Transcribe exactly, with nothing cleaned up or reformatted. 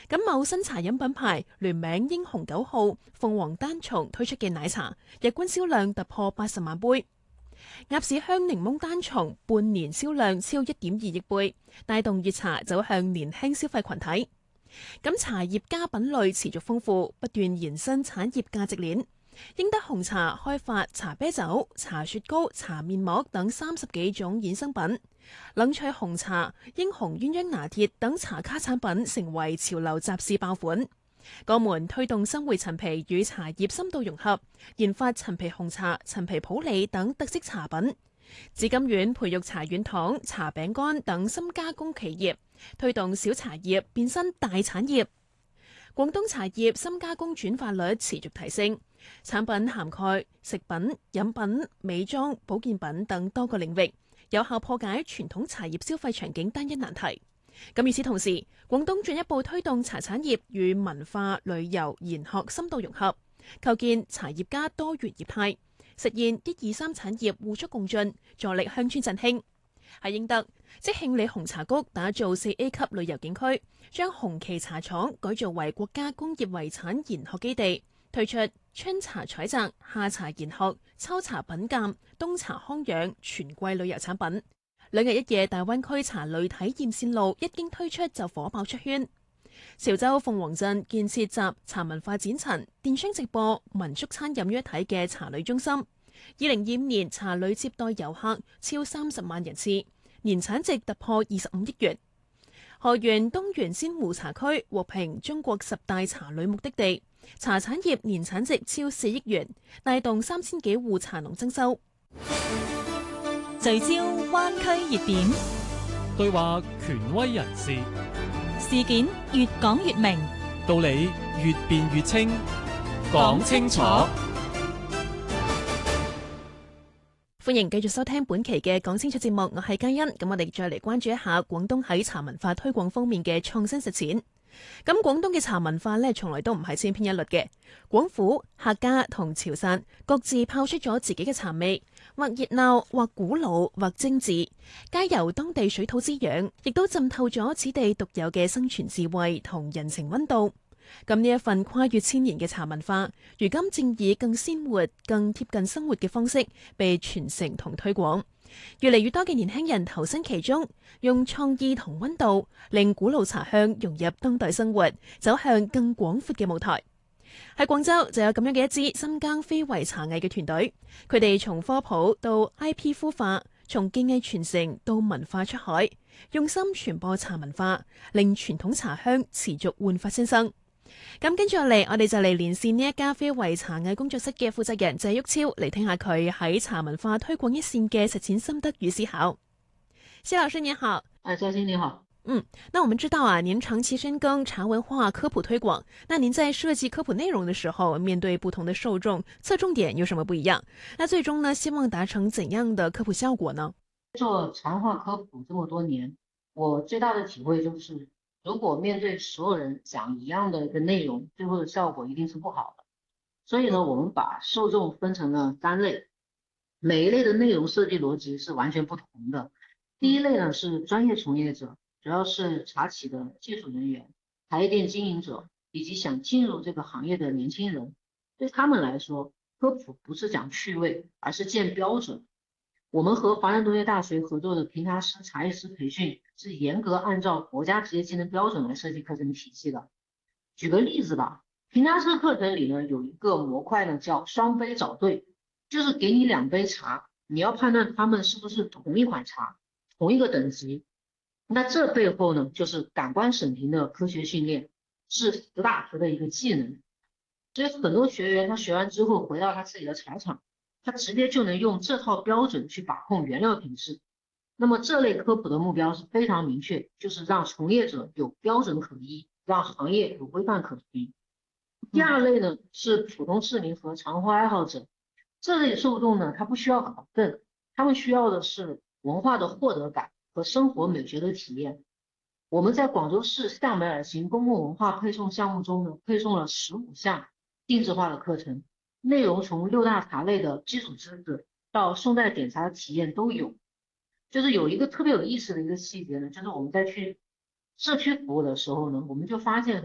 咁某新茶飲品牌聯名英雄九號鳳凰單叢推出嘅奶茶，日均銷量突破八十萬杯。鴨屎香檸檬單叢半年銷量超一點二億杯，帶動熱茶走向年輕消費群體。咁茶葉加品類持續豐富，不斷延伸產業價值鏈。英德紅茶開發茶啤酒、茶雪糕、茶面膜等三十幾種衍生品，冷萃紅茶、英雄鴛鴦拿鐵等茶卡產品成為潮流集市爆款。江門推動新會陳皮與茶葉深度融合，研發陳皮紅茶、陳皮普洱等特色茶品。紫金苑培育茶軟糖、茶餅乾等深加工企業，推動小茶葉變身大產業。廣東茶葉深加工轉化率持續提升，產品涵蓋食品、飲品、美妝、保健品等多個領域，有效破解傳統茶葉消費場景單一難題。咁與此同時，廣東進一步推動茶產業與文化、旅遊、研學深度融合，構建茶葉加多元業態，實現一二三產業互促共進，助力鄉村振興。喺英德，即慶里紅茶谷打造四 A 級旅遊景區，將紅旗茶廠改造為國家工業遺產研學基地，推出春茶採摘、夏茶研學、秋茶品鑑、冬茶康養全季旅遊產品。兩日一夜大灣區茶旅體驗線路一經推出就火爆出圈。潮州鳳凰鎮建設集茶文化展陳、電商直播、民宿餐飲於一體嘅茶旅中心。二零二五年茶旅接待遊客超三十萬人次，年產值突破二十五億元。河源東源仙湖茶區獲評中國十大茶旅目的地，茶產業年產值超四億元，帶動三千幾戶茶農增收。 聚焦灣區熱點， 對話權威人士， 事件越講越明， 道理越辯越清，講清楚。 歡迎繼續收聽本期嘅講清楚節目，我係嘉欣。咁我哋再嚟關注一下廣東喺茶文化推廣方面嘅創新實踐。咁廣東嘅茶文化呢，從來都唔係千篇一律嘅。廣府、客家同潮汕各自拋出咗自己嘅茶味，或熱鬧，或古老，或精緻，皆由當地水土滋養，亦都浸透咗此地獨有嘅生存智慧同人情溫度。咁呢一份跨越千年嘅茶文化，如今正以更鮮活、更貼近生活嘅方式被傳承同推廣。越嚟越多嘅年輕人投身其中，用創意同溫度，令古老茶香融入當代生活，走向更廣闊嘅舞台。喺廣州就有咁樣嘅一支深耕非遺茶藝嘅團隊，佢哋從科普到 I P 孵化，從技藝傳承到文化出海，用心傳播茶文化，令傳統茶香持續煥發新生。咁跟住落嚟，我哋就嚟連線呢一家非遺茶藝工作室嘅負責人謝旭超，嚟聽下佢喺茶文化推廣一線嘅實踐心得與思考。謝老師你好。 哎，嘉欣你好。 嗯，那我們知道啊，您長期深耕茶文化科普推廣，那您在設計科普內容的時候，面對不同的受眾，側重點有什麼不一樣？那最終呢，希望達成怎樣的科普效果呢？ 做茶文化科普這麼多年，我最大的體會就是，如果面對所有人講一樣的一個內容，最後的效果一定是不好的。所以呢，我們把受眾分成了三類，每一類的內容設計邏輯是完全不同的。第一類呢是專業從業者，主要是茶企的技術人員、茶葉店經營者以及想進入這個行業的年輕人。對他們來說，科普不是講趣味，而是建標準。我們和華南農業大學合作的評茶師、茶藝師培訓是嚴格按照國家職業技能標準來設計課程體系的。舉個例子吧，評茶師課程裡呢有一個模塊呢叫雙杯找對，就是給你兩杯茶，你要判斷他們是不是同一款茶、同一個等級。那這背後呢就是感官審評的科學訓練，是實打實的一個技能。所以很多學員他學完之後回到他自己的茶廠，他直接就能用這套標準去把控原料品質。那麼這類科普的目標是非常明確，就是讓從業者有標準可依，讓行業有規範可循。第二類呢是普通市民和茶文化愛好者，這類受眾呢他不需要考證，他們需要的是文化的獲得感和生活美學的體驗。我們在廣州市向北耳型公共文化配送項目中呢，配送了十五項定制化的課程，內容從六大茶類的基礎知識到宋代點茶的體驗都有。就是有一個特別有意思的一個細節呢，就是我們在去社區服務的時候呢，我們就發現